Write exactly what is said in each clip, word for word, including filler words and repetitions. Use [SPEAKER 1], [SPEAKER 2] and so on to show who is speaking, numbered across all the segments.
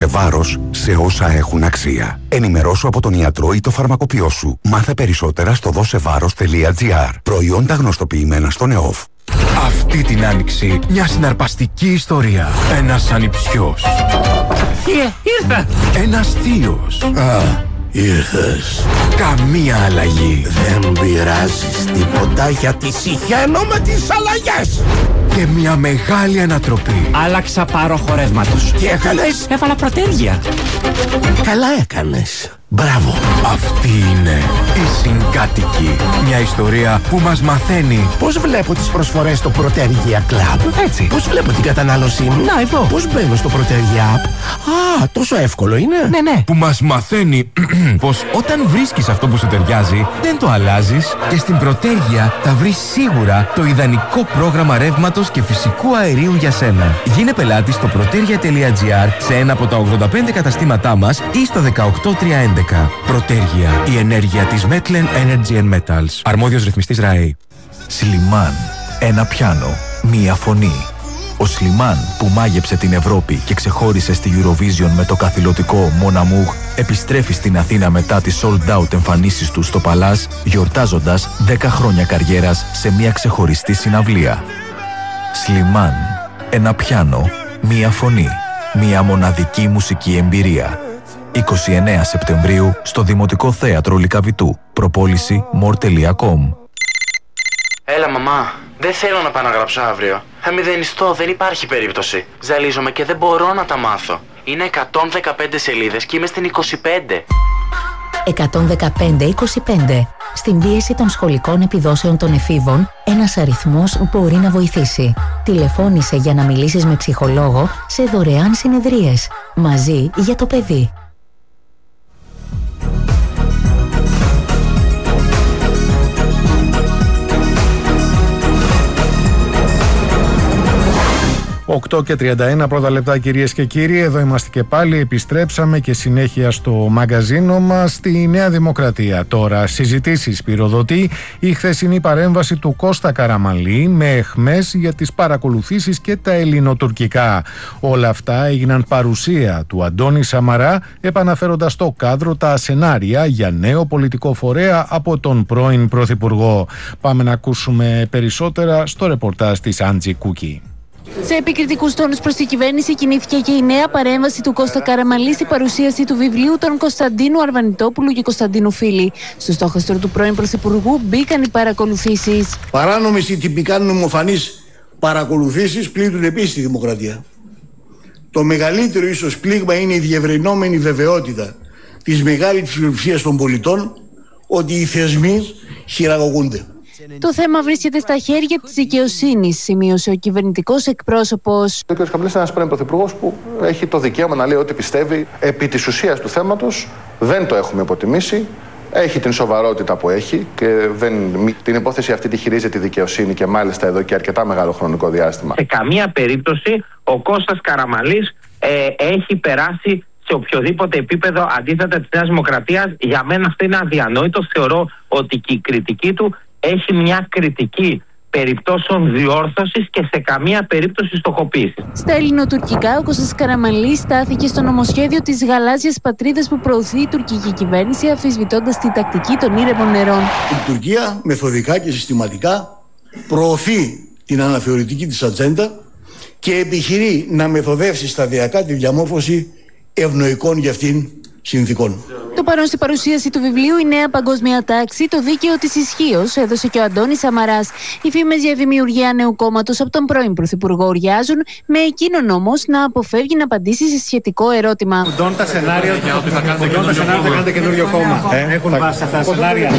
[SPEAKER 1] βάρος σε όσα έχουν αξία. Ενημερώσου από τον ιατρό ή το φαρμακοποιό σου. Μάθε περισσότερα στο δώσεβάρος τελεία τζι άρ. Προϊόντα γνωστοποιημένα στον ΕΟΦ.
[SPEAKER 2] Αυτή την άνοιξη μια συναρπαστική ιστορία. Ένας ανιψιός.
[SPEAKER 3] Θείε, ήρθα!
[SPEAKER 2] Ένας θείος.
[SPEAKER 4] Α, ήρθες.
[SPEAKER 2] Καμία αλλαγή.
[SPEAKER 4] Δεν πειράζεις τίποτα γιατί συχαίνω με τις αλλαγές.
[SPEAKER 2] Και μια μεγάλη ανατροπή.
[SPEAKER 3] Άλλαξα πάροχο ρεύματος.
[SPEAKER 4] Τι έκανες?
[SPEAKER 3] Έβαλα προτέρια.
[SPEAKER 4] Καλά έκανες. Μπράβο.
[SPEAKER 2] Αυτή είναι η Συγκάτοικη. Μια ιστορία που μας μαθαίνει
[SPEAKER 4] Πώς βλέπω τις προσφορές στο Protergia Club.
[SPEAKER 2] έτσι.
[SPEAKER 4] Πώς βλέπω την κατανάλωσή μου.
[SPEAKER 3] Να, εδώ.
[SPEAKER 4] Πώς μπαίνω στο Protergia App. Α, τόσο εύκολο είναι.
[SPEAKER 3] Ναι, ναι.
[SPEAKER 2] που μας μαθαίνει πως όταν βρίσκεις αυτό που σου ταιριάζει, δεν το αλλάζεις και στην Protergia θα βρεις σίγουρα το ιδανικό πρόγραμμα ρεύματος και φυσικού αερίου για σένα. Γίνε πελάτη στο protergia τελεία τζι άρ σε ένα από τα ογδόντα πέντε καταστήματά μας ή στο δεκαοκτώ τριακόσια έντεκα. Protergia, η ενέργεια της Metlen Energy and Metals. Αρμόδιος ρυθμιστής ΡΑΕ.
[SPEAKER 5] Σλιμάν, ένα πιάνο, μία φωνή. Ο Σλιμάν που μάγεψε την Ευρώπη και ξεχώρισε στη Eurovision με το καθηλωτικό Mon Amour επιστρέφει στην Αθήνα μετά τις sold out εμφανίσεις του στο Παλάζ, γιορτάζοντας δέκα χρόνια καριέρας σε μια ξεχωριστή συναυλία. Σλιμάν, ένα πιάνο, μία φωνή, μία μοναδική μουσική εμπειρία. είκοσι εννέα Σεπτεμβρίου στο Δημοτικό Θέατρο Λυκαβητού. Προπόληση μορ τελεία κομ.
[SPEAKER 6] Έλα μαμά, δεν θέλω να πάω να γράψω αύριο. Θα μηδενιστώ, δεν υπάρχει περίπτωση. Ζαλίζομαι και δεν μπορώ να τα μάθω. Είναι εκατόν δεκαπέντε σελίδες και είμαι στην είκοσι πέντε.
[SPEAKER 7] εκατόν δεκαπέντε είκοσι πέντε. Στην πίεση των σχολικών επιδόσεων των εφήβων, ένας αριθμός μπορεί να βοηθήσει. Τηλεφώνησε για να μιλήσεις με ψυχολόγο σε δωρεάν συνεδρίες. Μαζί για το παιδί.
[SPEAKER 8] οκτώ και τριάντα ένα πρώτα λεπτά, κυρίες και κύριοι. Εδώ είμαστε και πάλι. Επιστρέψαμε και συνέχεια στο μαγκαζίνο μας στη Νέα Δημοκρατία. Τώρα συζητήσεις πυροδοτεί η χθεσινή παρέμβαση του Κώστα Καραμανλή με αιχμές για τις παρακολουθήσεις και τα ελληνοτουρκικά. Όλα αυτά έγιναν παρουσία του Αντώνη Σαμαρά, επαναφέροντας στο κάδρο τα σενάρια για νέο πολιτικό φορέα από τον πρώην Πρωθυπουργό. Πάμε να ακούσουμε περισσότερα στο ρεπορτάζ της Άντζη Κούκη.
[SPEAKER 9] Σε επικριτικούς τόνους προς την κυβέρνηση κινήθηκε και η νέα παρέμβαση του Κώστα Καραμανλή στην παρουσίαση του βιβλίου των Κωνσταντίνου Αρβανιτόπουλου και Κωνσταντίνου Φίλη. Στο στόχαστρο του πρώην Πρωθυπουργού μπήκαν οι παρακολουθήσεις.
[SPEAKER 10] Παράνομες ή τυπικά νομοφανείς παρακολουθήσεις πλήττουν επίσης τη δημοκρατία. Το μεγαλύτερο ίσως πλήγμα είναι η διευρυνόμενη βεβαιότητα της μεγάλης πλειοψηφίας των πολιτών ότι οι θεσμοί χειραγωγούνται.
[SPEAKER 9] Το θέμα βρίσκεται στα χέρια της δικαιοσύνης, σημείωσε ο κυβερνητικός εκπρόσωπος.
[SPEAKER 11] Ο κ. Καμπλής είναι ένας πρώην πρωθυπουργός που έχει το δικαίωμα να λέει ό,τι πιστεύει. Επί της ουσίας του θέματος δεν το έχουμε υποτιμήσει. Έχει την σοβαρότητα που έχει και δεν... την υπόθεση αυτή τη χειρίζεται η δικαιοσύνη και μάλιστα εδώ και αρκετά μεγάλο χρονικό διάστημα.
[SPEAKER 12] Σε καμία περίπτωση ο Κώστας Καραμανλής ε, έχει περάσει σε οποιοδήποτε επίπεδο αντίθετα της Νέας Δημοκρατίας. Για μένα αυτό είναι αδιανόητο. Θεωρώ ότι και η κριτική του έχει μια κριτική περιπτώσεων διόρθωσης και σε καμία περίπτωση στοχοποίησης.
[SPEAKER 9] Στα ελληνοτουρκικά, ο Κώστας Καραμανλής στάθηκε στο νομοσχέδιο της γαλάζιας πατρίδας που προωθεί η τουρκική κυβέρνηση, αμφισβητώντας την τακτική των ήρεμων νερών.
[SPEAKER 10] Η Τουρκία μεθοδικά και συστηματικά προωθεί την αναθεωρητική της ατζέντα και επιχειρεί να μεθοδεύσει σταδιακά τη διαμόρφωση ευνοϊκών για αυτήν συνθήκων.
[SPEAKER 9] Το παρόν στην παρουσίαση του βιβλίου «Η Νέα Παγκόσμια Τάξη, το δίκαιο της ισχύως» έδωσε και ο Αντώνης Σαμαράς. Οι φήμες για δημιουργία νέου κόμματος από τον πρώην Πρωθυπουργό οριάζουν, με εκείνον όμως να αποφεύγει να απαντήσει σε σχετικό ερώτημα.
[SPEAKER 13] Ουντών τα σενάρια ότι θα κάνετε καινούριο κόμμα. Έχουν βάσει αυτά τα σενάρια.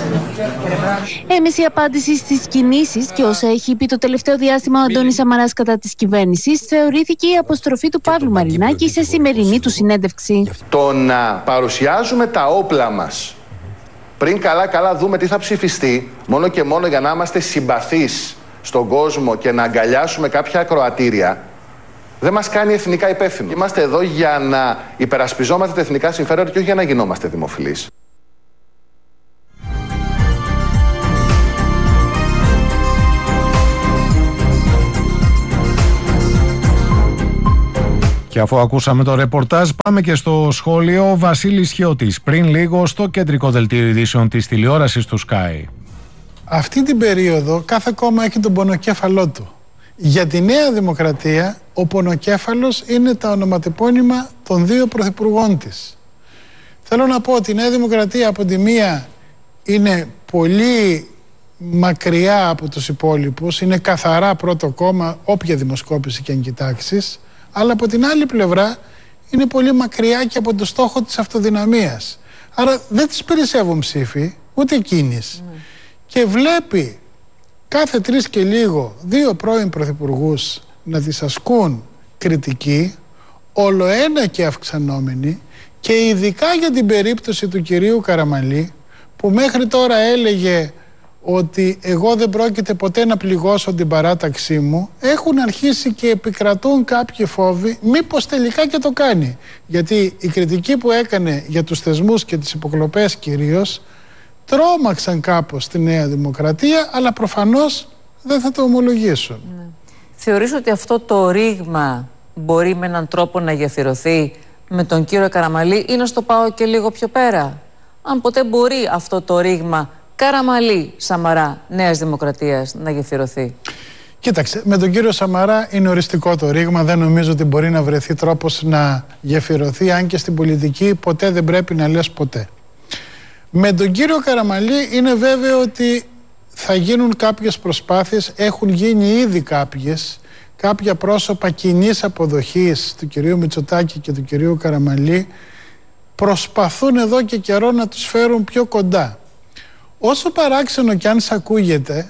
[SPEAKER 9] Έμεση απάντηση στις κινήσεις και όσα έχει πει το τελευταίο διάστημα ο Αντώνης Σαμαράς κατά της κυβέρνησης, θεωρήθηκε η αποστροφή του Παύλου Μαρινάκη σε σημερινή του συνέντευξη.
[SPEAKER 11] Το να παρουσιάζουμε τα όπλα μας πριν καλά καλά δούμε τι θα ψηφιστεί, μόνο και μόνο για να είμαστε συμπαθείς στον κόσμο και να αγκαλιάσουμε κάποια ακροατήρια, δεν μας κάνει εθνικά υπεύθυνο. Είμαστε εδώ για να υπερασπιζόμαστε τα εθνικά συμφέροντα και όχι για να γινόμαστε δημοφιλείς.
[SPEAKER 8] Και αφού ακούσαμε το ρεπορτάζ, πάμε και στο σχόλιο. Ο Βασίλης Χιώτης, πριν λίγο στο κεντρικό δελτίο ειδήσεων της τηλεόρασης του Sky.
[SPEAKER 14] Αυτή την περίοδο κάθε κόμμα έχει τον πονοκέφαλό του. Για τη Νέα Δημοκρατία ο πονοκέφαλος είναι τα ονοματεπώνυμα των δύο πρωθυπουργών της. Θέλω να πω ότι η Νέα Δημοκρατία από τη μία είναι πολύ μακριά από τους υπόλοιπους, είναι καθαρά πρώτο κόμμα όποια δημοσκόπηση και αν κοιτάξεις, αλλά από την άλλη πλευρά είναι πολύ μακριά και από το στόχο της αυτοδυναμίας. Άρα δεν τις περισσεύουν ψήφοι, ούτε εκείνης. Mm. Και βλέπει κάθε τρεις και λίγο δύο πρώην πρωθυπουργούς να τις ασκούν κριτική, ολοένα και αυξανόμενη, και ειδικά για την περίπτωση του κυρίου Καραμανλή, που μέχρι τώρα έλεγε ότι εγώ δεν πρόκειται ποτέ να πληγώσω την παράταξή μου, έχουν αρχίσει και επικρατούν κάποιοι φόβοι μήπως τελικά και το κάνει. Γιατί η κριτική που έκανε για τους θεσμούς και τις υποκλοπές κυρίως τρόμαξαν κάπως τη Νέα Δημοκρατία, αλλά προφανώς δεν θα το ομολογήσουν.
[SPEAKER 15] Ναι. Θεωρείς ότι αυτό το ρήγμα μπορεί με έναν τρόπο να γεφυρωθεί με τον κύριο Καραμανλή, ή να στο πάω και λίγο πιο πέρα? Αν ποτέ μπορεί αυτό το ρήγμα Καραμανλή Σαμαρά Νέας Δημοκρατίας να γεφυρωθεί?
[SPEAKER 14] Κοίταξε, με τον κύριο Σαμαρά είναι οριστικό το ρήγμα. Δεν νομίζω ότι μπορεί να βρεθεί τρόπος να γεφυρωθεί, αν και στην πολιτική ποτέ δεν πρέπει να λες ποτέ. Με τον κύριο Καραμανλή είναι βέβαιο ότι θα γίνουν κάποιες προσπάθειες, έχουν γίνει ήδη κάποιες. Κάποια πρόσωπα κοινής αποδοχής του κυρίου Μητσοτάκη και του κυρίου Καραμανλή προσπαθούν εδώ και καιρό να τους φέρουν πιο κοντά. Όσο παράξενο κι αν σ' ακούγεται,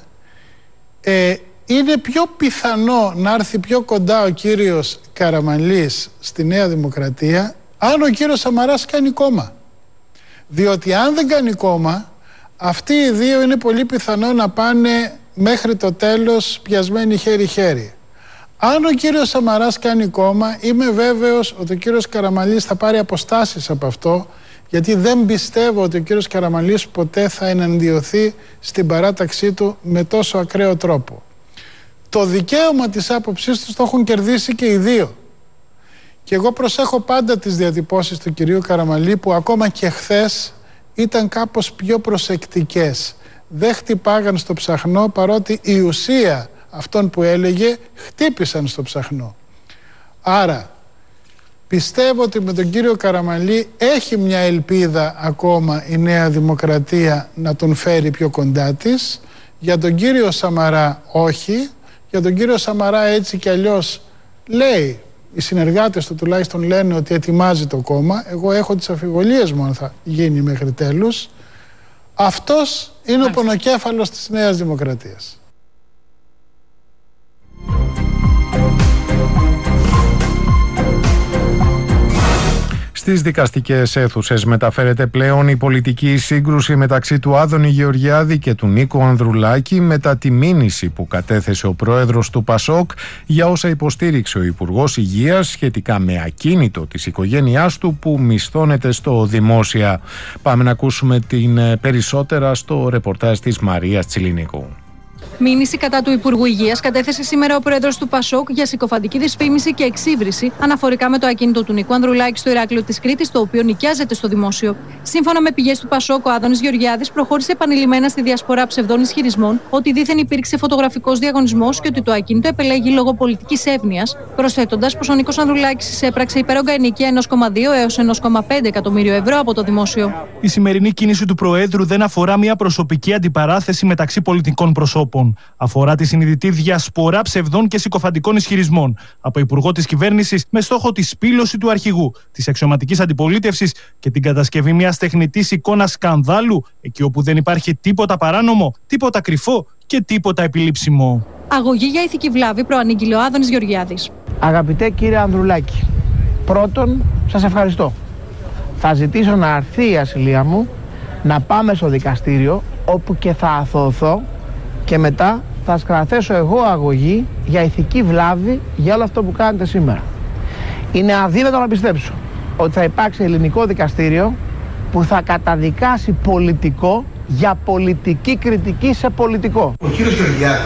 [SPEAKER 14] ε, είναι πιο πιθανό να έρθει πιο κοντά ο κύριος Καραμανλής στη Νέα Δημοκρατία αν ο κύριος Σαμαράς κάνει κόμμα. Διότι αν δεν κάνει κόμμα, αυτοί οι δύο είναι πολύ πιθανό να πάνε μέχρι το τέλος πιασμένοι χέρι-χέρι. Αν ο κύριος Σαμαράς κάνει κόμμα, είμαι βέβαιος ότι ο κύριος Καραμανλής θα πάρει αποστάσεις από αυτό, γιατί δεν πιστεύω ότι ο κύριος Καραμανλής ποτέ θα εναντιωθεί στην παράταξή του με τόσο ακραίο τρόπο. Το δικαίωμα της άποψής τους το έχουν κερδίσει και οι δύο. Και εγώ προσέχω πάντα τις διατυπώσεις του κυρίου Καραμανλή, που ακόμα και χθες ήταν κάπως πιο προσεκτικές. Δεν χτυπάγαν στο ψαχνό, παρότι η ουσία αυτόν που έλεγε χτύπησαν στο ψαχνό. Άρα πιστεύω ότι με τον κύριο Καραμανλή έχει μια ελπίδα ακόμα η Νέα Δημοκρατία να τον φέρει πιο κοντά της. Για τον κύριο Σαμαρά όχι. Για τον κύριο Σαμαρά έτσι κι αλλιώς λέει, οι συνεργάτες του τουλάχιστον λένε ότι ετοιμάζει το κόμμα. Εγώ έχω τις αμφιβολίες μου αν θα γίνει μέχρι τέλους. Αυτός είναι ο πονοκέφαλος της Νέας Δημοκρατίας.
[SPEAKER 8] Στις δικαστικές αίθουσες μεταφέρεται πλέον η πολιτική σύγκρουση μεταξύ του Άδωνη Γεωργιάδη και του Νίκου Ανδρουλάκη μετά τη μήνυση που κατέθεσε ο πρόεδρος του Πασόκ για όσα υποστήριξε ο Υπουργός Υγείας σχετικά με ακίνητο της οικογένειάς του που μισθώνεται στο Δημόσια. Πάμε να ακούσουμε την περισσότερα στο ρεπορτάζ της Μαρίας Τσιλινίκου.
[SPEAKER 16] Μήνυση κατά του Υπουργού Υγείας κατέθεσε σήμερα ο πρόεδρος του Πασόκ για συκοφαντική δυσφήμιση και εξύβριση αναφορικά με το ακίνητο του Νίκου Ανδρουλάκη στο Ηράκλειο της Κρήτης, το οποίο νοικιάζεται στο Δημόσιο. Σύμφωνα με πηγές του Πασόκ, ο Άδωνης Γεωργιάδης προχώρησε επανειλημμένα στη διασπορά ψευδών ισχυρισμών ότι δήθεν υπήρξε φωτογραφικός διαγωνισμός και ότι το ακίνητο επελέγει λόγω πολιτικής εύνοιας, προσθέτοντας πως ο Νίκος Ανδρουλάκης εισέπραξε υπέρογκα ενοικία ένα κόμμα δύο έως ένα κόμμα πέντε εκατομμύριο ευρώ από το Δημόσιο.
[SPEAKER 17] Η σημερινή κίνηση του Προέδρου δεν αφορά μια προσωπική αντιπαράθεση μεταξύ πολιτικών προσώπων. Αφορά τη συνειδητή διασπορά ψευδών και συκοφαντικών ισχυρισμών από υπουργό της κυβέρνησης με στόχο τη σπήλωση του αρχηγού, της αξιωματικής αντιπολίτευσης και την κατασκευή μιας τεχνητής εικόνας σκανδάλου, εκεί όπου δεν υπάρχει τίποτα παράνομο, τίποτα κρυφό και τίποτα επιλήψιμο.
[SPEAKER 16] Αγωγή για ηθική βλάβη προανήγγειλε ο Άδωνης Γεωργιάδης.
[SPEAKER 18] Αγαπητέ κύριε Ανδρουλάκη, πρώτον σας ευχαριστώ. Θα ζητήσω να αρθεί η ασυλία μου, να πάμε στο δικαστήριο όπου και θα αθωωθώ. Και μετά θα σας καταθέσω εγώ αγωγή για ηθική βλάβη για όλο αυτό που κάνετε σήμερα. Είναι αδύνατο να πιστέψω ότι θα υπάρξει ελληνικό δικαστήριο που θα καταδικάσει πολιτικό για πολιτική κριτική σε πολιτικό.
[SPEAKER 19] Ο κύριος Γεωργιάδης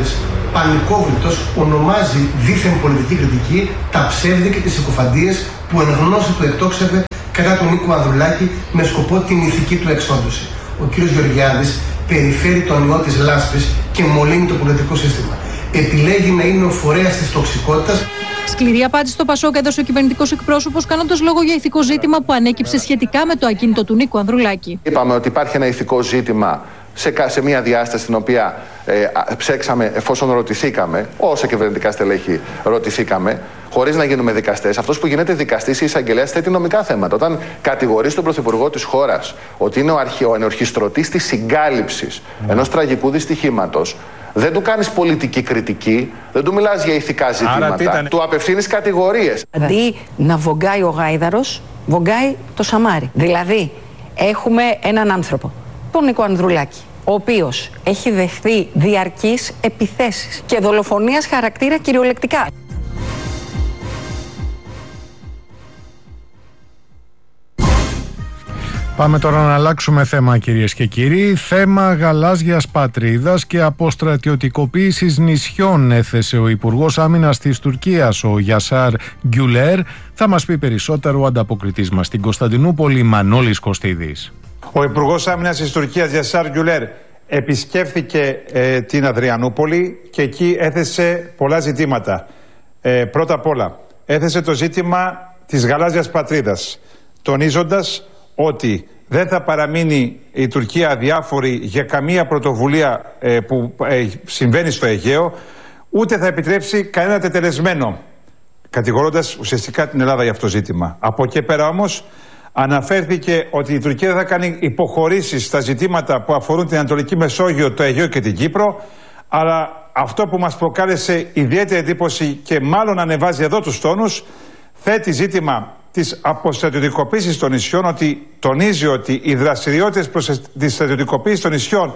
[SPEAKER 19] πανικόβλητος ονομάζει δίθεν πολιτική κριτική τα ψεύδη και τις συκοφαντίες που εν γνώση του εκτόξευε κατά τον Νίκο Ανδρουλάκη με σκοπό την ηθική του εξόντωση. Ο κύριος Γεωργιάδης περιφέρει τον ιό της λάσπης και μολύνει το πολιτικό σύστημα. Επιλέγει να είναι ο φορέας της τοξικότητας.
[SPEAKER 16] Σκληρή απάντηση στο Πασόκ έδωσε ο κυβερνητικός εκπρόσωπος, κάνοντας λόγο για ηθικό ζήτημα που ανέκυψε σχετικά με το ακίνητο του Νίκου Ανδρουλάκη.
[SPEAKER 11] Είπαμε ότι υπάρχει ένα ηθικό ζήτημα σε, σε μια διάσταση στην οποία ε, ψέξαμε εφόσον ρωτηθήκαμε, όσα κυβερνητικά στελέχη ρωτηθήκαμε, χωρίς να γίνουμε δικαστές. Αυτός που γίνεται δικαστής ή εισαγγελέας θέτει νομικά θέματα. Όταν κατηγορείς τον Πρωθυπουργό της χώρας ότι είναι ο, αρχι, ο ενορχιστρωτής της συγκάλυψης mm. ενός τραγικού δυστυχήματος, δεν του κάνεις πολιτική κριτική, δεν του μιλάς για ηθικά ζητήματα, ήταν... του απευθύνεις κατηγορίες.
[SPEAKER 20] Αντί να βογκάει ο γάιδαρος, βογκάει το σαμάρι. Δηλαδή, έχουμε έναν άνθρωπο, τον Νίκο Ανδρουλάκη, ο οποίος έχει δεχθεί διαρκείς επιθέσεις και δολοφονίας χαρακτήρα κυριολεκτικά.
[SPEAKER 8] Πάμε τώρα να αλλάξουμε θέμα, κυρίες και κύριοι. Θέμα γαλάζιας πατρίδας και αποστρατιωτικοποίησης νησιών έθεσε ο Υπουργός Άμυνας της Τουρκίας, ο Γιασάρ Γκιουλέρ. Θα μας πει περισσότερο ο ανταποκριτής μας στην Κωνσταντινούπολη, Μανώλης Κωστίδης.
[SPEAKER 21] Ο Υπουργός Άμυνας της Τουρκίας, Γιασάρ Γκιουλέρ, επισκέφθηκε ε, την Αδριανούπολη και εκεί έθεσε πολλά ζητήματα. Ε, πρώτα απ' όλα, έθεσε το ζήτημα της γαλάζιας πατρίδας, τονίζοντας ότι δεν θα παραμείνει η Τουρκία αδιάφορη για καμία πρωτοβουλία ε, που ε, συμβαίνει στο Αιγαίο, ούτε θα επιτρέψει κανένα τετελεσμένο, κατηγορώντας ουσιαστικά την Ελλάδα για αυτό το ζήτημα. Από εκεί πέρα όμως αναφέρθηκε ότι η Τουρκία δεν θα κάνει υποχωρήσεις στα ζητήματα που αφορούν την Ανατολική Μεσόγειο, το Αιγαίο και την Κύπρο, αλλά αυτό που μας προκάλεσε ιδιαίτερη εντύπωση και μάλλον ανεβάζει εδώ τους τόνους, θέτει ζήτημα της αποστρατιωτικοποίησης των νησιών, ότι τονίζει ότι οι δραστηριότητες προς τη στρατιωτικοποίηση των νησιών,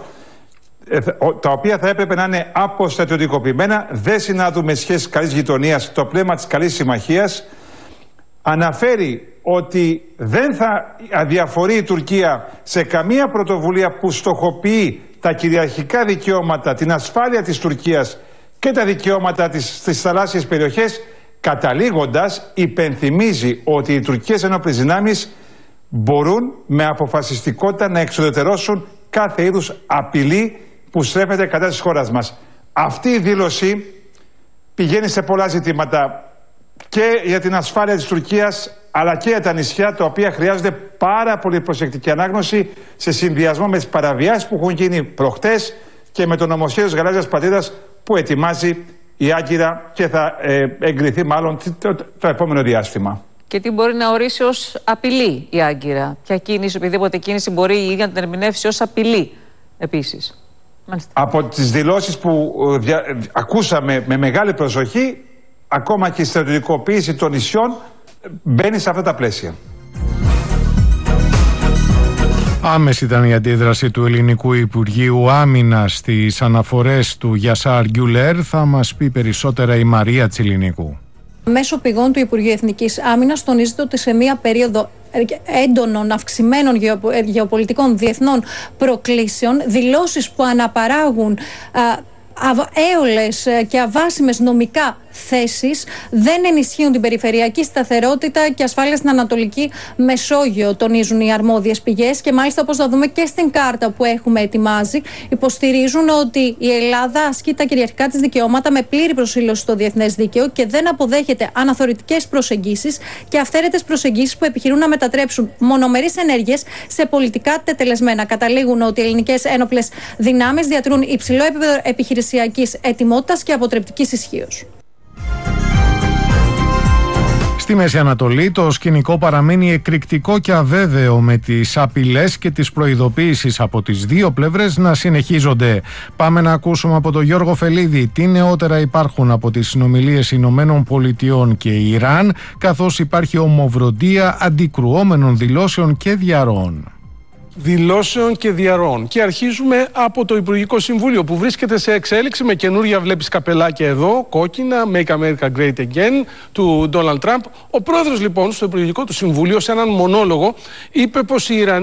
[SPEAKER 21] τα οποία θα έπρεπε να είναι αποστρατιωτικοποιημένα, δεν συνάδουν με σχέσεις καλής γειτονίας, το πνεύμα της καλής συμμαχίας. Αναφέρει ότι δεν θα αδιαφορεί η Τουρκία σε καμία πρωτοβουλία που στοχοποιεί τα κυριαρχικά δικαιώματα, την ασφάλεια της Τουρκίας και τα δικαιώματα της στις θαλάσσιες περιοχές, καταλήγοντας υπενθυμίζει ότι οι τουρκικές ενόπλες δυνάμεις μπορούν με αποφασιστικότητα να εξουδετερώσουν κάθε είδους απειλή που στρέφεται κατά της χώρας μας. Αυτή η δήλωση πηγαίνει σε πολλά ζητήματα και για την ασφάλεια της Τουρκίας, αλλά και για τα νησιά, τα οποία χρειάζονται πάρα πολύ προσεκτική ανάγνωση σε συνδυασμό με τις παραβιάσεις που έχουν γίνει προχτές και με το νομοσχέδιο της γαλάζιας πατρίδας που ετοιμάζει η Άγκυρα και θα ε, εγκριθεί μάλλον το, το, το επόμενο διάστημα.
[SPEAKER 15] Και τι μπορεί να ορίσει ως απειλή η Άγκυρα? Ποια κίνηση, οποιαδήποτε κίνηση μπορεί η ίδια να την ερμηνεύσει ως απειλή επίσης? Μάλιστα.
[SPEAKER 21] Από τις δηλώσεις που δια, ακούσαμε με μεγάλη προσοχή, ακόμα και η στρατιωτικοποίηση των νησιών μπαίνει σε αυτά τα πλαίσια.
[SPEAKER 8] Άμεση ήταν η αντίδραση του Ελληνικού Υπουργείου Άμυνας στις αναφορές του Γιασάρ Γκιουλέρ. Θα μας πει περισσότερα η Μαρία Τσιλινίκου.
[SPEAKER 16] Μέσω πηγών του Υπουργείου Εθνικής Άμυνας τονίζεται ότι σε μία περίοδο έντονων, αυξημένων γεωπολιτικών διεθνών προκλήσεων, δηλώσεις που αναπαράγουν έολες και αβάσιμες νομικά θέσεις δεν ενισχύουν την περιφερειακή σταθερότητα και ασφάλεια στην Ανατολική Μεσόγειο, τονίζουν οι αρμόδιες πηγές, και μάλιστα, όπως θα δούμε και στην κάρτα που έχουμε ετοιμάσει, υποστηρίζουν ότι η Ελλάδα ασκεί τα κυριαρχικά της δικαιώματα με πλήρη προσήλωση στο διεθνές δίκαιο και δεν αποδέχεται αναθωρητικές προσεγγίσεις και αυθαίρετες προσεγγίσεις που επιχειρούν να μετατρέψουν μονομερείς ενέργειες σε πολιτικά τετελεσμένα. Καταλήγουν ότι οι ελληνικές ένοπλες δυνάμεις διατηρούν υψηλό επίπεδο επιχειρησιακής ετοιμότητας και αποτρεπτικής ισχύως.
[SPEAKER 8] Στη Μέση Ανατολή το σκηνικό παραμένει εκρηκτικό και αβέβαιο, με τις απειλές και τις προειδοποίησεις από τις δύο πλευρές να συνεχίζονται. Πάμε να ακούσουμε από τον Γιώργο Φελίδη τι νεότερα υπάρχουν από τις συνομιλίες Ηνωμένων Πολιτειών και Ιράν, καθώς υπάρχει ομοβροντία αντικρουόμενων δηλώσεων και διαρροών.
[SPEAKER 22] Δηλώσεων και διαρροών. Και αρχίζουμε από το Υπουργικό Συμβούλιο που βρίσκεται σε εξέλιξη με καινούρια, βλέπεις καπελάκια εδώ, κόκκινα, Make America Great Again, του Donald Trump. Ο πρόεδρος λοιπόν στο Υπουργικό του Συμβούλιο, σε έναν μονόλογο, είπε πως οι Ιρανοί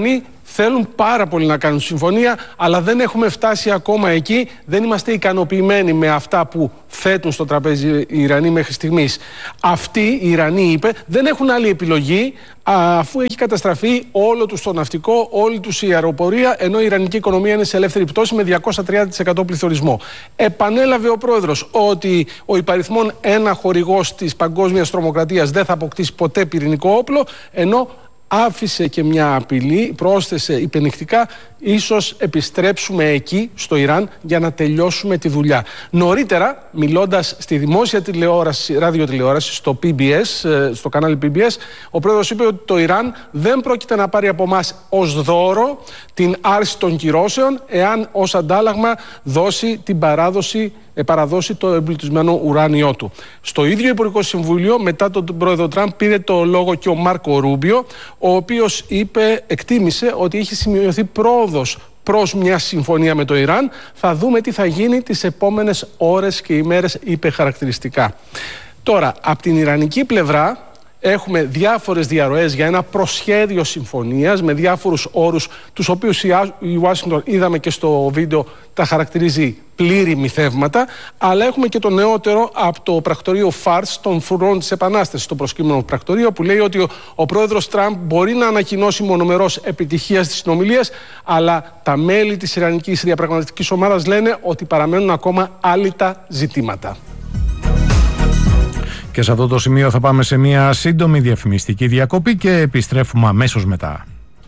[SPEAKER 22] θέλουν πάρα πολύ να κάνουν συμφωνία, αλλά δεν έχουμε φτάσει ακόμα εκεί. Δεν είμαστε ικανοποιημένοι με αυτά που θέτουν στο τραπέζι οι Ιρανοί μέχρι στιγμής. Αυτοί, οι Ιρανοί, είπε, δεν έχουν άλλη επιλογή αφού έχει καταστραφεί όλο τους το ναυτικό, όλη τους η αεροπορία, ενώ η ιρανική οικονομία είναι σε ελεύθερη πτώση με διακόσια τριάντα τοις εκατό πληθωρισμό. Επανέλαβε ο πρόεδρος ότι ο υπαριθμόν ένα χορηγός της παγκόσμιας τρομοκρατίας δεν θα αποκτήσει ποτέ πυρηνικό όπλο, ενώ άφησε και μια απειλή, πρόσθεσε υπενικτικά, ίσως επιστρέψουμε εκεί, στο Ιράν, για να τελειώσουμε τη δουλειά. Νωρίτερα, μιλώντας στη δημόσια τηλεόραση, ραδιοτηλεόραση, στο πι μπι ες, στο κανάλι πι μπι ες, ο πρόεδρος είπε ότι το Ιράν δεν πρόκειται να πάρει από εμάς ως δώρο την άρση των κυρώσεων, εάν ως αντάλλαγμα δώσει την παράδοση παραδώσει το εμπλουτισμένο ουράνιό του. Στο ίδιο Υπουργικό Συμβούλιο, μετά τον πρόεδρο Τραμπ, πήρε το λόγο και ο Μάρκο Ρούμπιο, ο οποίος είπε, εκτίμησε ότι είχε σημειωθεί πρόοδος προς μια συμφωνία με το Ιράν. Θα δούμε τι θα γίνει τις επόμενες ώρες και ημέρες, είπε χαρακτηριστικά. Τώρα, από την ιρανική πλευρά, έχουμε διάφορες διαρροές για ένα προσχέδιο συμφωνίας με διάφορους όρους, τους οποίους η Ουάσιγκτον, είδαμε και στο βίντεο, τα χαρακτηρίζει πλήρη μυθεύματα, αλλά έχουμε και το νεότερο από το πρακτορείο Φάρς των φρουρών της Επανάστασης, το προσκύμενο πρακτορείο, που λέει ότι ο, ο πρόεδρος Τραμπ μπορεί να ανακοινώσει μονομερώς επιτυχία στις συνομιλίες, αλλά τα μέλη της ιρανικής διαπραγματευτικής ομάδας λένε ότι παραμένουν ακόμα άλυτα ζητήματα.
[SPEAKER 8] Και σε αυτό το σημείο θα πάμε σε μια σύντομη διαφημιστική διακοπή και επιστρέφουμε αμέσως μετά.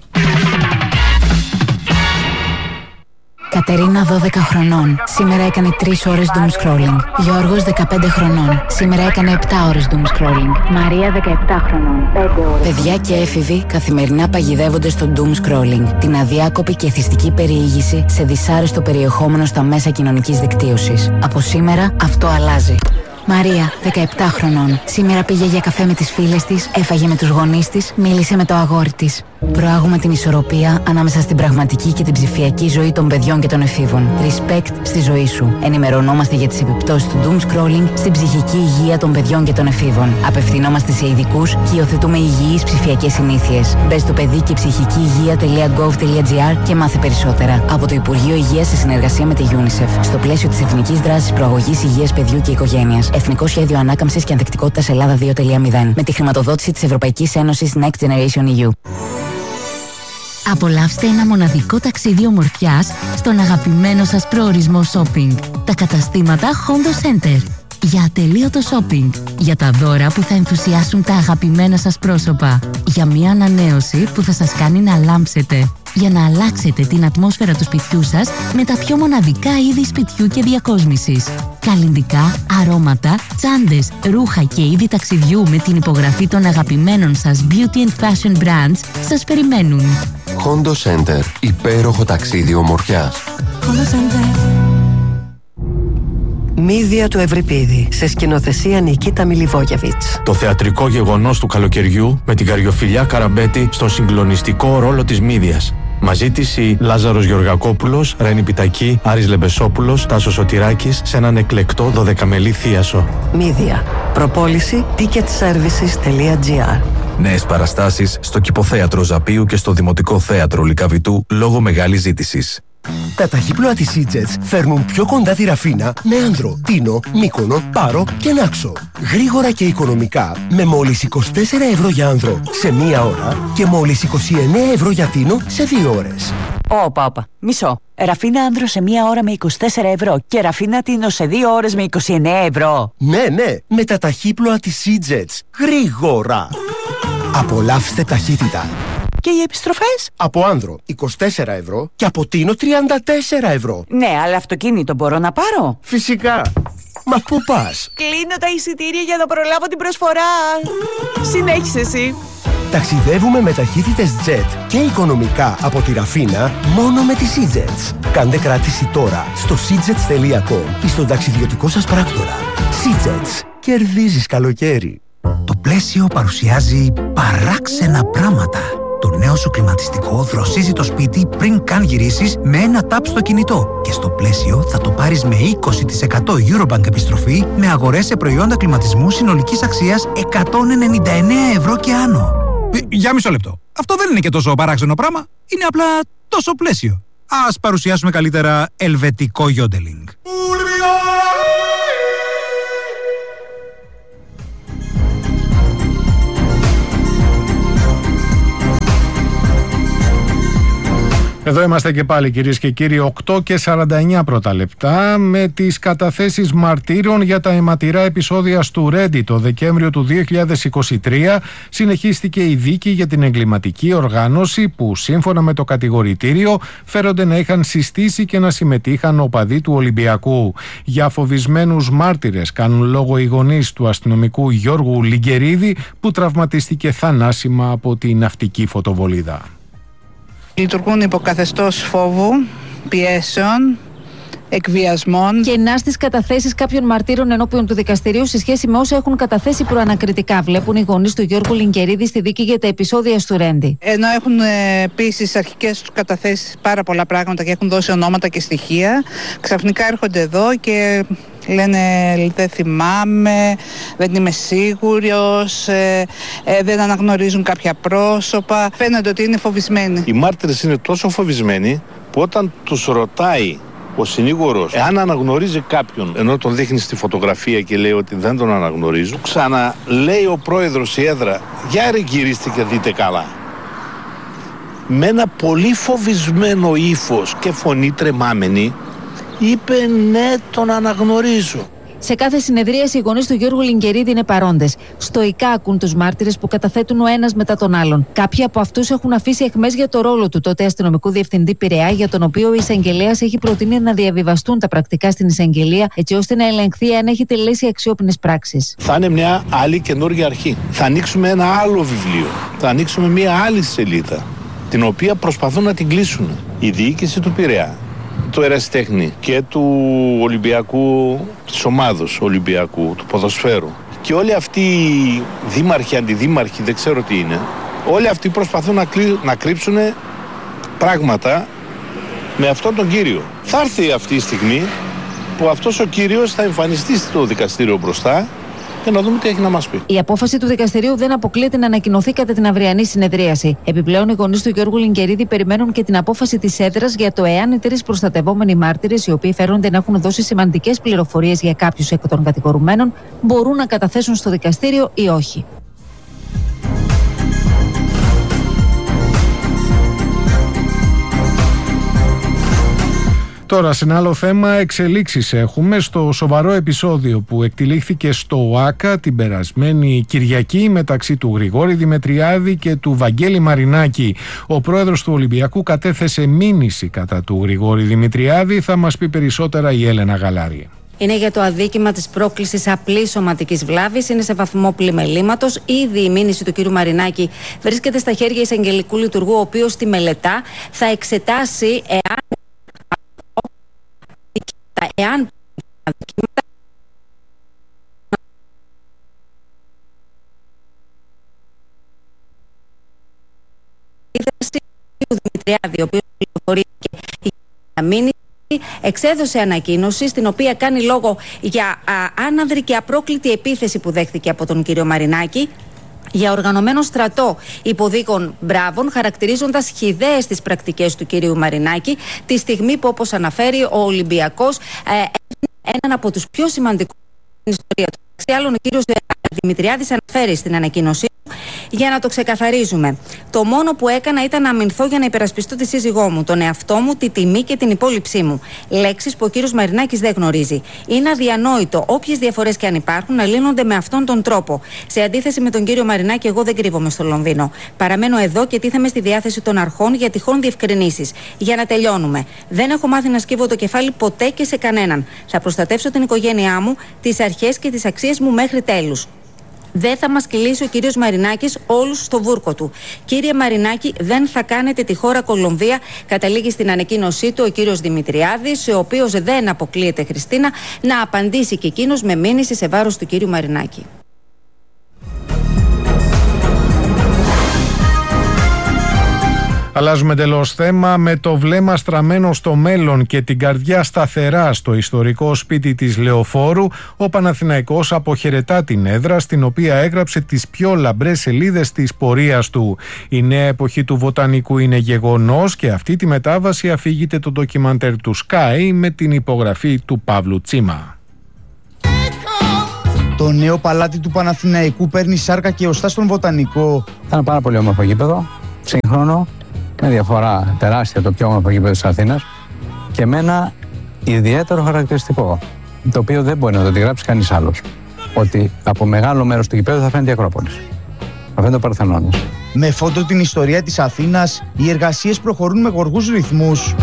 [SPEAKER 7] Κατερίνα δώδεκα χρονών. Σήμερα έκανε τρεις ώρες doom scrolling. Γιώργος δεκαπέντε χρονών. Σήμερα έκανε επτά ώρες doom scrolling. Μαρία δεκαεπτά χρονών. πέντε ώρες. Παιδιά και έφηβοι καθημερινά παγιδεύονται στο doom scrolling. Την αδιάκοπη και εθιστική περιήγηση σε δυσάρεστο περιεχόμενο στα μέσα κοινωνικής δικτύωσης. Από σήμερα αυτό αλλάζει. Μαρία, δεκαεπτά χρονών. Σήμερα πήγε για καφέ με τις φίλες της, έφαγε με τους γονείς της, μίλησε με το αγόρι της. Προάγουμε την ισορροπία ανάμεσα στην πραγματική και την ψηφιακή ζωή των παιδιών και των εφήβων. Respect στη ζωή σου. Ενημερωνόμαστε για τις επιπτώσεις του doom scrolling στην ψυχική υγεία των παιδιών και των εφήβων. Απευθυνόμαστε σε ειδικούς και υιοθετούμε υγιείς ψηφιακές συνήθειες. Μπες στο παιδί και ψυχική υγεία τελεία γκοβ τελεία τζι άρ και μάθε περισσότερα. Από το Υπουργείο Υγείας σε συνεργασία με τη UNICEF. Στο πλαίσιο της Εθνικής Δράσης Προαγωγής Υγείας Παιδιού και Οικογένειας. Εθνικό Σχέδιο Ανάκαμψης και Ανθεκτικότητας Ελλάδα δύο κόμμα μηδέν. Με τη χρηματοδότηση της Ευρωπαϊκής Ένωσης Next Generation ι γιου.
[SPEAKER 1] Απολαύστε ένα μοναδικό ταξίδι ομορφιάς στον αγαπημένο σας προορισμό shopping. Τα καταστήματα Hondo Center. Για ατελείωτο shopping. Για τα δώρα που θα ενθουσιάσουν τα αγαπημένα σας πρόσωπα. Για μια ανανέωση που θα σας κάνει να λάμψετε. Για να αλλάξετε την ατμόσφαιρα του σπιτιού σας με τα πιο μοναδικά είδη σπιτιού και διακόσμησης. Καλλυντικά, αρώματα, τσάντες, ρούχα και είδη ταξιδιού με την υπογραφή των αγαπημένων σας beauty and fashion brands σας περιμένουν.
[SPEAKER 4] Hondo Center. Υπέροχο ταξίδι ομορφιάς.
[SPEAKER 1] Hondo Center.
[SPEAKER 23] Μύδια του Ευρυπίδη, σε σκηνοθεσία Νικίτα Μιλιβόγεβιτς.
[SPEAKER 24] Το θεατρικό γεγονός του καλοκαιριού με την Καριοφιλιά Καραμπέτη στον συγκλονιστικό ρόλο της Μύδιας. Μαζί της η Λάζαρος Γεωργακόπουλος, Ρένη Πιτακή, Άρης Λεμπεσόπουλος, Τάσος Σωτηράκης σε έναν εκλεκτό δωδεκαμελή θίασο.
[SPEAKER 23] Μύδια. Προπόληση ticket services τελεία τζι άρ.
[SPEAKER 5] Νέες παραστάσεις στο Κηποθέατρο Ζαπίου και στο Δημοτικό Θέατρο Λυκαβητού λόγω μεγάλης ζήτησης.
[SPEAKER 25] Τα ταχύπλοα της E-Jets φέρνουν πιο κοντά τη Ραφίνα με Άνδρο, Τίνο, Μύκονο, Πάρο και Νάξο. Γρήγορα και οικονομικά με μόλις είκοσι τέσσερα ευρώ για Άνδρο σε μία ώρα και μόλις είκοσι εννέα ευρώ για Τίνο σε δύο ώρες.
[SPEAKER 26] Όπα, όπα. Μισό. Ραφίνα Άνδρο σε μία ώρα με είκοσι τέσσερα ευρώ και Ραφίνα Τίνο σε δύο ώρες με είκοσι εννέα ευρώ.
[SPEAKER 25] Ναι, ναι, με τα ταχύπλοα της E-Jets. Γρήγορα. Απολαύστε ταχύτητα.
[SPEAKER 26] Και οι επιστροφές?
[SPEAKER 25] Από Άνδρο είκοσι τέσσερα ευρώ και από Τίνο τριάντα τέσσερα ευρώ.
[SPEAKER 26] Ναι, αλλά αυτοκίνητο μπορώ να πάρω?
[SPEAKER 25] Φυσικά. Μα πού πας?
[SPEAKER 26] Κλείνω τα εισιτήρια για να προλάβω την προσφορά. Συνέχισε εσύ.
[SPEAKER 25] Ταξιδεύουμε με ταχύτητες Jet και οικονομικά από τη Ραφίνα μόνο με τις E-Jets. Κάντε κράτηση τώρα στο σιτζετς τελεία κομ ή στον ταξιδιωτικό σας πράκτορα. E-Jets. Κερδίζεις καλοκαίρι.
[SPEAKER 27] Το πλαίσιο παρουσιάζει παράξενα πράγματα. Το νέο σου κλιματιστικό δροσίζει το σπίτι πριν καν γυρίσεις με ένα τάπ στο κινητό. Και στο πλαίσιο θα το πάρεις με είκοσι τοις εκατό Eurobank επιστροφή με αγορές σε προϊόντα κλιματισμού συνολικής αξίας εκατόν ενενήντα εννέα ευρώ και άνω. Για μισό λεπτό. Αυτό δεν είναι και τόσο παράξενο πράγμα. Είναι απλά τόσο πλαίσιο. Ας παρουσιάσουμε καλύτερα ελβετικό γιόντελινγκ.
[SPEAKER 8] Εδώ είμαστε και πάλι, κυρίες και κύριοι, οκτώ και σαράντα εννιά πρώτα λεπτά, με τις καταθέσεις μαρτύρων για τα αιματηρά επεισόδια του Ρέντι. Το Δεκέμβριο του δύο χιλιάδες είκοσι τρία συνεχίστηκε η δίκη για την εγκληματική οργάνωση που, σύμφωνα με το κατηγορητήριο, φέρονται να είχαν συστήσει και να συμμετείχαν οπαδοί του Ολυμπιακού. Για φοβισμένους μάρτυρες κάνουν λόγο οι γονείς του αστυνομικού Γιώργου Λιγκερίδη, που τραυματίστηκε θανάσιμα από τη ναυτική φωτοβολίδα.
[SPEAKER 2] Λειτουργούν υπό καθεστώς φόβου, πιέσεων, εκβιασμών.
[SPEAKER 15] Κενά στις καταθέσεις κάποιων μαρτύρων ενώπιον του δικαστηρίου σε σχέση με όσα έχουν καταθέσει προανακριτικά, βλέπουν οι γονείς του Γιώργου Λιγκερίδη στη δίκη για τα επεισόδια του Ρέντι.
[SPEAKER 2] Ενώ έχουν επίσης αρχικές τους καταθέσεις πάρα πολλά πράγματα και έχουν δώσει ονόματα και στοιχεία, ξαφνικά έρχονται εδώ και λένε δεν θυμάμαι, δεν είμαι σίγουρος, ε, ε, δεν αναγνωρίζουν κάποια πρόσωπα. Φαίνεται ότι είναι φοβισμένοι.
[SPEAKER 3] Οι μάρτυρες είναι τόσο φοβισμένοι που όταν τους ρωτάει ο συνήγορος εάν αναγνωρίζει κάποιον, ενώ τον δείχνει στη φωτογραφία και λέει ότι δεν τον αναγνωρίζω, ξαναλέει ο πρόεδρος η έδρα, για ρε γυρίστε και δείτε καλά. Με ένα πολύ φοβισμένο ύφος και φωνή τρεμάμενη είπε ναι, τον αναγνωρίζω.
[SPEAKER 15] Σε κάθε συνεδρίαση οι γονείς του Γιώργου Λιγκερίδη είναι παρόντες. Στοικά ακούν τους μάρτυρες που καταθέτουν ο ένας μετά τον άλλον. Κάποιοι από αυτούς έχουν αφήσει αιχμές για το ρόλο του τότε αστυνομικού διευθυντή Πειραιά, για τον οποίο ο εισαγγελέας έχει προτείνει να διαβιβαστούν τα πρακτικά στην εισαγγελία, έτσι ώστε να ελεγχθεί αν έχει τελέσει αξιόπινες πράξεις.
[SPEAKER 3] Θα είναι μια άλλη καινούργια αρχή. Θα ανοίξουμε ένα άλλο βιβλίο. Θα ανοίξουμε μια άλλη σελίδα, την οποία προσπαθούν να την κλείσουν. Η διοίκηση του Πειραιά, του ερασιτέχνη και του Ολυμπιακού, της ομάδος Ολυμπιακού, του ποδοσφαίρου, και όλοι αυτοί οι δήμαρχοι, αντιδήμαρχοι, δεν ξέρω τι είναι, όλοι αυτοί προσπαθούν να, κλει... να κρύψουν πράγματα με αυτόν τον κύριο. Θα έρθει αυτή η στιγμή που αυτός ο κύριος θα εμφανιστεί στο δικαστήριο μπροστά και να δούμε τι έχει να μας πει.
[SPEAKER 15] Η απόφαση του δικαστηρίου δεν αποκλείεται να ανακοινωθεί κατά την αυριανή συνεδρίαση. Επιπλέον, οι γονείς του Γιώργου Λιγκερίδη περιμένουν και την απόφαση της έδρας για το εάν οι τρεις προστατευόμενοι μάρτυρες, οι οποίοι φέρονται να έχουν δώσει σημαντικές πληροφορίες για κάποιους εκ των κατηγορουμένων, μπορούν να καταθέσουν στο δικαστήριο ή όχι.
[SPEAKER 8] Τώρα, σε ένα άλλο θέμα, εξελίξεις έχουμε στο σοβαρό επεισόδιο που εκτυλίχθηκε στο ΟΑΚΑ την περασμένη Κυριακή μεταξύ του Γρηγόρη Δημητριάδη και του Βαγγέλη Μαρινάκη. Ο πρόεδρος του Ολυμπιακού κατέθεσε μήνυση κατά του Γρηγόρη Δημητριάδη. Θα μας πει περισσότερα η Έλενα Γαλάρη.
[SPEAKER 6] Είναι για το αδίκημα της πρόκλησης απλής σωματικής βλάβης. Είναι σε βαθμό πλημελήματος. Ήδη η μήνυση του κ. Μαρινάκη βρίσκεται στα χέρια εισαγγελικού λειτουργού, ο οποίος τη μελετά. Θα εξετάσει εάν. Εάν του Δημητριάδη, ο οποίος πληροφορήθηκε η μήνυση, εξέδωσε ανακοίνωση στην οποία κάνει λόγο για α, άναδρη και απρόκλητη επίθεση που δέχθηκε από τον κύριο Μαρινάκη, για οργανωμένο στρατό υποδίκων μπράβων, χαρακτηρίζοντας χυδαίες τις πρακτικές του κυρίου Μαρινάκη, τη στιγμή που, όπως αναφέρει, ο Ολυμπιακός ε, έναν από τους πιο σημαντικούς στην ιστορία του. Μεταξύ άλλων, ο κύριος Δημητριάδης αναφέρει στην ανακοίνωσή του, για να το ξεκαθαρίζουμε: το μόνο που έκανα ήταν να αμυνθώ για να υπερασπιστώ τη σύζυγό μου, τον εαυτό μου, τη τιμή και την υπόλοιψή μου. Λέξεις που ο κύριος Μαρινάκης δεν γνωρίζει. Είναι αδιανόητο όποιες διαφορές και αν υπάρχουν να λύνονται με αυτόν τον τρόπο. Σε αντίθεση με τον κύριο Μαρινάκη, εγώ δεν κρύβομαι στο Λονδίνο. Παραμένω εδώ και τίθεμαι στη διάθεση των αρχών για τυχόν διευκρινήσεις. Για να τελειώνουμε. Δεν έχω μάθει να σκύβω το κεφάλι ποτέ και σε κανέναν. Θα προστατεύσω την οικογένειά μου, τις αρχές και τις αξίες μου μέχρι τέλους. Δεν θα μας κλείσει ο κύριος Μαρινάκης όλους στο βούρκο του. Κύριε Μαρινάκη, δεν θα κάνετε τη χώρα Κολομβία, καταλήγει στην ανακοίνωσή του ο κύριος Δημητριάδης, ο οποίος δεν αποκλείεται, Χριστίνα, να απαντήσει και εκείνος με μήνυση σε βάρος του κύριου Μαρινάκη.
[SPEAKER 8] Αλλάζουμε εντελώς θέμα. Με το βλέμμα στραμμένο στο μέλλον και την καρδιά σταθερά στο ιστορικό σπίτι της Λεωφόρου, ο Παναθηναϊκός αποχαιρετά την έδρα στην οποία έγραψε τις πιο λαμπρές σελίδες της πορείας του. Η νέα εποχή του Βοτανικού είναι γεγονός και αυτή τη μετάβαση αφήγεται το ντοκιμαντέρ του Sky με την υπογραφή του Παύλου Τσίμα.
[SPEAKER 9] Το νέο παλάτι του Παναθηναϊκού παίρνει σάρκα και οστά στον Βοτανικό.
[SPEAKER 10] Ήταν πάρα πολύ όμορφο γήπεδο, σύγχρονο, με διαφορά τεράστια το πιο όμορφο γήπεδο της Αθήνας και με ένα ιδιαίτερο χαρακτηριστικό, το οποίο δεν μπορεί να το αντιγράψει κανείς άλλος. Ότι από μεγάλο μέρος του γηπέδου θα φαίνεται η Ακρόπολης. Θα φαίνεται ο Παρθενώνας.
[SPEAKER 9] Με φόντο την ιστορία της Αθήνας, οι εργασίες προχωρούν με γοργούς ρυθμούς.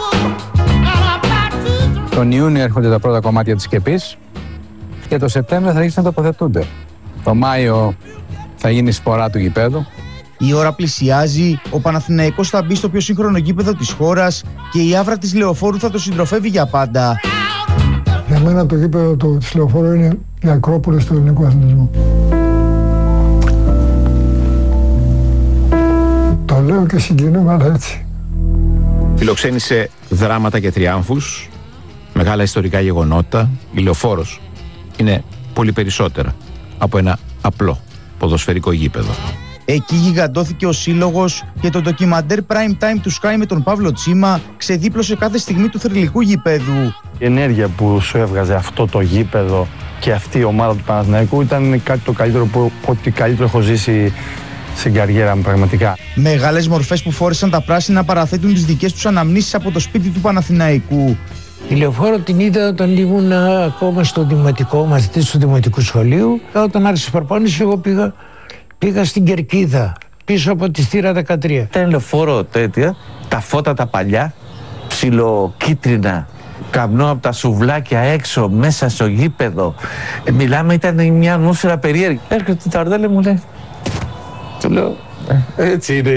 [SPEAKER 10] Τον Ιούνιο έρχονται τα πρώτα κομμάτια της σκεπής και το Σεπτέμβριο θα αρχίσουν να τοποθετούνται. Το Μάιο θα γίνει η σπορά του γηπέδου.
[SPEAKER 9] Η ώρα πλησιάζει, ο Παναθηναϊκός θα μπει στο πιο σύγχρονο γήπεδο της χώρας και η άβρα της Λεωφόρου θα το συντροφεύει για πάντα.
[SPEAKER 12] Για μένα το γήπεδο το, της Λεωφόρου είναι η Ακρόπολη του ελληνικού αθλητισμού. Το λέω και συγκινούμε, αλλά έτσι.
[SPEAKER 13] Φιλοξένησε δράματα και τριάμφους, μεγάλα ιστορικά γεγονότα. Η Λεωφόρος είναι πολύ περισσότερα από ένα απλό ποδοσφαιρικό γήπεδο.
[SPEAKER 9] Εκεί γιγαντώθηκε ο σύλλογος και το ντοκιμαντέρ Prime Time του Sky με τον Παύλο Τσίμα ξεδίπλωσε κάθε στιγμή του θρυλικού γηπέδου.
[SPEAKER 14] Η ενέργεια που σου έβγαζε αυτό το γήπεδο και αυτή η ομάδα του Παναθηναϊκού ήταν κάτι το καλύτερο που ό,τι καλύτερο έχω ζήσει στην καριέρα μου πραγματικά.
[SPEAKER 9] Μεγάλες μορφές που φόρεσαν τα πράσινα παραθέτουν τις δικές τους αναμνήσεις από το σπίτι του Παναθηναϊκού.
[SPEAKER 17] Η Λεωφόρο την είδα όταν ήμουν ακόμα στο δημοτικό, μαθητής του δημοτικού σχολείου. Όταν άρχισε η προπόνηση, εγώ πήγα, πήγα στην Κερκίδα, πίσω από τη θύρα δεκατρία.
[SPEAKER 18] Ήταν Λεωφόρο τέτοια, τα φώτα τα παλιά, ψιλοκίτρινα, καπνό από τα σουβλάκια έξω, μέσα στο γήπεδο. Ε, μιλάμε, ήταν μια ατμόσφαιρα περίεργη. Έρχεται το Ταρδέλε, μου λέει. Του λέω, έτσι είναι.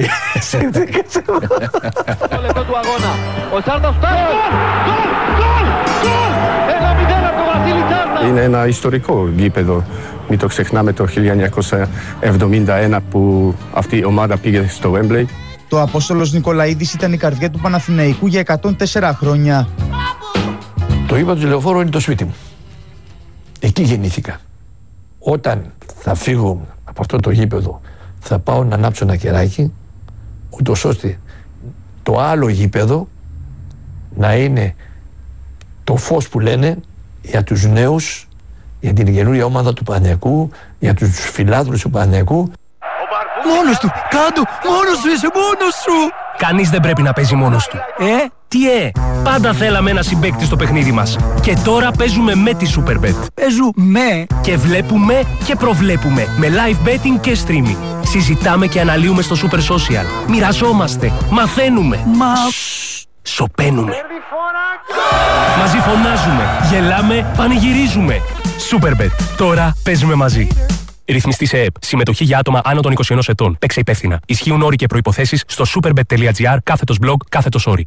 [SPEAKER 28] Το λεπτό του αγώνα. Ο Τσάρτας φτάνει. Γκολ! Γκολ! Γκολ! Ένα μηδέν από τον Βασίλη Τσάρτα.
[SPEAKER 29] Είναι ένα ιστορικό γήπεδο. Μην το ξεχνάμε το χίλια εννιακόσια εβδομήντα ένα που αυτή η ομάδα πήγε στο Wembley.
[SPEAKER 9] Το Απόστολος Νικολαίδης ήταν η καρδιά του Παναθηναϊκού για εκατόν τέσσερα χρόνια.
[SPEAKER 17] Το γήπεδο του Λεωφόρου είναι το σπίτι μου. Εκεί γεννήθηκα. Όταν θα φύγω από αυτό το γήπεδο, θα πάω να ανάψω ένα κεράκι, ούτως ώστε το άλλο γήπεδο να είναι το φως που λένε για τους νέους, για την καινούργια ομάδα του Παναθηναϊκού, για τους φιλάθλους του Παναθηναϊκού.
[SPEAKER 30] Μόνος του! Κάντο! Μόνος σου είσαι! Μόνος σου!
[SPEAKER 31] Κανείς δεν πρέπει να παίζει μόνος του. Ε, τι ε! Πάντα θέλαμε ένα συμπαίκτη στο παιχνίδι μας. Και τώρα παίζουμε με τη Superbet.
[SPEAKER 30] Παίζουμε!
[SPEAKER 31] Και βλέπουμε και προβλέπουμε. Με live betting και streaming. Συζητάμε και αναλύουμε στο Super Social. Μοιραζόμαστε. Μαθαίνουμε.
[SPEAKER 30] Μα...
[SPEAKER 31] Σοπαίνουμε. Μαζί φωνάζουμε. Γελάμε. Πανηγυρίζουμε. Superbet. Τώρα παίζουμε μαζί. Ρυθμιστή σε ΕΕΠ. Συμμετοχή για άτομα άνω των είκοσι ενός ετών. Παίξε υπεύθυνα. Ισχύουν όροι και προϋποθέσεις στο superbet.gr κάθετος blog κάθετος όροι.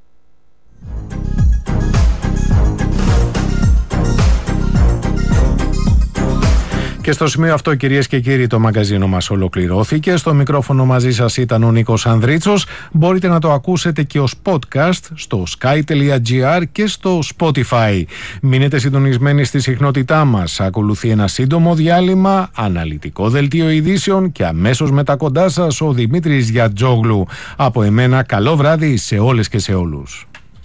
[SPEAKER 8] Και στο σημείο αυτό, κυρίες και κύριοι, το μαγκαζίνο μας ολοκληρώθηκε. Στο μικρόφωνο μαζί σας ήταν ο Νίκος Ανδρίτσος. Μπορείτε να το ακούσετε και ως podcast στο sky.gr και στο Spotify. Μείνετε συντονισμένοι στη συχνότητά μας. Ακολουθεί ένα σύντομο διάλειμμα, αναλυτικό δελτίο ειδήσεων και αμέσως μετά κοντά σας ο Δημήτρης Γιατζόγλου. Από εμένα, καλό βράδυ σε όλες και σε όλους.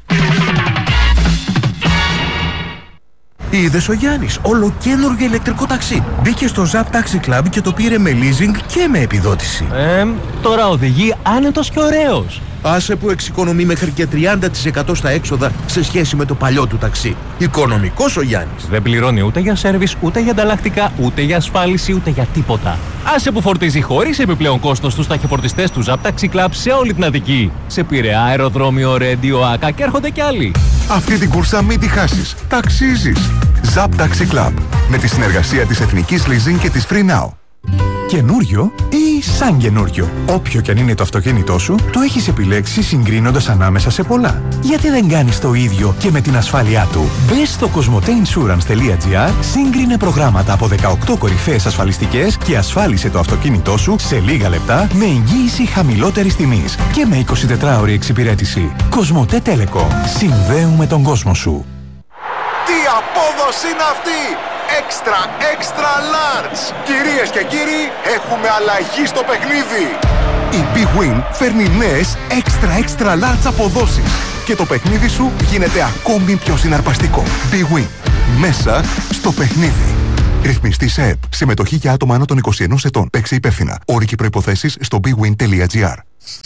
[SPEAKER 25] Είδες ο Γιάννης, ολοκαίνουργιο ηλεκτρικό ταξί. Μπήκε στο Zap Taxi Club και το πήρε με leasing και με επιδότηση.
[SPEAKER 32] Ε, τώρα οδηγεί άνετος και ωραίος.
[SPEAKER 25] Άσε που εξοικονομεί μέχρι και τριάντα τοις εκατό στα έξοδα σε σχέση με το παλιό του ταξί. Οικονομικός ο Γιάννης.
[SPEAKER 32] Δεν πληρώνει ούτε για σέρβις, ούτε για ανταλλακτικά, ούτε για ασφάλιση, ούτε για τίποτα. Άσε που φορτίζει χωρίς επιπλέον κόστος στους ταχυφορτιστές του Zap Taxi Club σε όλη την Αττική. Σε Πειραιά, αεροδρόμιο, Ρέντιο, Άκα και έρχονται κι άλλοι.
[SPEAKER 33] Αυτή την κούρσα μην τη χάσεις. Ταξίζεις. Zap Taxi Club. Με τη συνεργασία της Εθνικής Leasing και της Free Now.
[SPEAKER 1] Καινούριο ή σαν καινούριο. Όποιο και αν είναι το αυτοκίνητό σου, το έχεις επιλέξει συγκρίνοντας ανάμεσα σε πολλά. Γιατί δεν κάνεις το ίδιο και με την ασφάλειά του? Μπες στο κοσμοτέινσουρανς.gr, σύγκρινε προγράμματα από δεκαοκτώ κορυφαίες ασφαλιστικές και ασφάλισε το αυτοκίνητό σου σε λίγα λεπτά με εγγύηση χαμηλότερης τιμής και με εικοσιτετράωρη εξυπηρέτηση. Κοσμοτέ Telecom. Συνδέουμε τον κόσμο σου.
[SPEAKER 33] Τι απόδοση είναι αυτή! Extra, extra large! Κυρίες και κύριοι, έχουμε αλλαγή στο παιχνίδι! Η Big Win φέρνει νέες extra, extra large αποδόσεις και το παιχνίδι σου γίνεται ακόμη πιο συναρπαστικό. Big Win. Μέσα στο παιχνίδι. Ρυθμιστή ΕΕΠ. Συμμετοχή για άτομα άνω των είκοσι ενός ετών. Παίξε υπεύθυνα. Όροι και προϋποθέσεις στο bigwin.gr.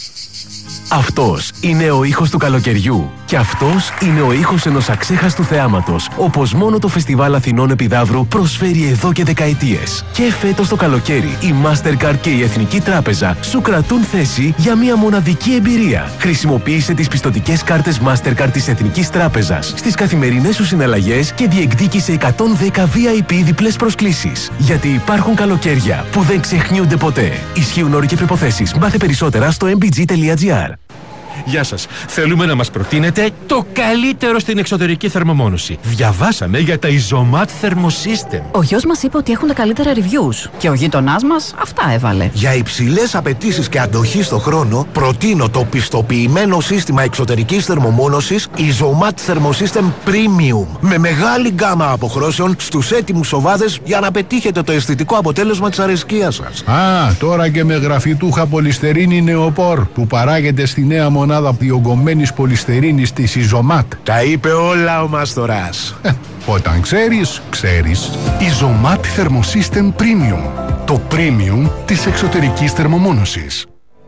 [SPEAKER 31] Αυτός είναι ο ήχος του καλοκαιριού. Και αυτός είναι ο ήχος ενός αξέχαστου θεάματος, όπως μόνο το Φεστιβάλ Αθηνών Επιδαύρου προσφέρει εδώ και δεκαετίες. Και φέτος το καλοκαίρι, η Mastercard και η Εθνική Τράπεζα σου κρατούν θέση για μια μοναδική εμπειρία. Χρησιμοποίησε τις πιστωτικές κάρτες Mastercard της Εθνικής Τράπεζας στις καθημερινές σου συναλλαγές και διεκδίκησε εκατόν δέκα βι άι πι διπλές προσκλήσεις. Γιατί υπάρχουν καλοκαίρια που δεν ξεχνιούνται ποτέ. Ισχύουν όροι και προϋποθέσεις. Μάθε περισσότερα στο εμ μπι τζι τελεία τζι άρ.
[SPEAKER 4] Γεια σας. Θέλουμε να μας προτείνετε το καλύτερο στην εξωτερική θερμομόνωση. Διαβάσαμε για τα Isomat Thermosystem.
[SPEAKER 5] Ο γιος μας είπε ότι έχουν τα καλύτερα reviews και ο γείτονάς μας αυτά έβαλε.
[SPEAKER 7] Για υψηλές απαιτήσεις και αντοχή στο χρόνο, προτείνω το πιστοποιημένο σύστημα εξωτερικής θερμομόνωσης Isomat Thermosystem Premium. Με μεγάλη γκάμα αποχρώσεων στους έτοιμους σοβάδες για να πετύχετε το αισθητικό αποτέλεσμα της αρεσκίας σας.
[SPEAKER 3] Α, τώρα και με γραφιτούχα πολυστερίνη νεοπόρ που παράγεται στη νέα μονάδα διογκωμένης πολυστερίνης της Isomat.
[SPEAKER 7] Τα είπε όλα ο Μάστορας.
[SPEAKER 3] Ε, όταν ξέρεις, ξέρεις.
[SPEAKER 33] Isomat Thermosystem Premium. Το premium της εξωτερικής θερμομόνωσης.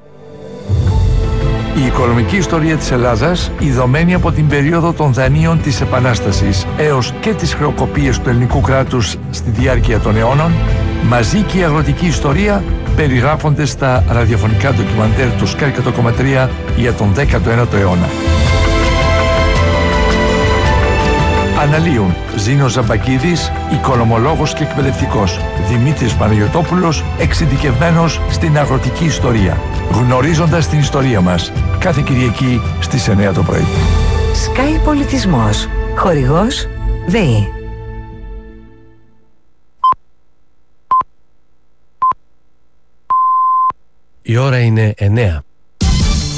[SPEAKER 11] Η οικονομική ιστορία της Ελλάδας, ειδωμένη από την περίοδο των δανείων της Επανάστασης έως και τις χρεοκοπίες του ελληνικού κράτους στη διάρκεια των αιώνων, μαζί και η αγροτική ιστορία περιγράφονται στα ραδιοφωνικά ντοκιμαντέρ του Sky εκατό κόμμα τρία για τον δέκατο ένατο αιώνα. Αναλύουν Ζήνος Ζαμπακίδης, οικονομολόγος και εκπαιδευτικός, Δημήτρης Παναγιωτόπουλος, εξειδικευμένος στην αγροτική ιστορία. Γνωρίζοντας την ιστορία μας, κάθε Κυριακή στις εννιά το πρωί.
[SPEAKER 16] Sky Πολιτισμός. Χορηγός ΔΕΗ.
[SPEAKER 31] Η ώρα είναι εννιά.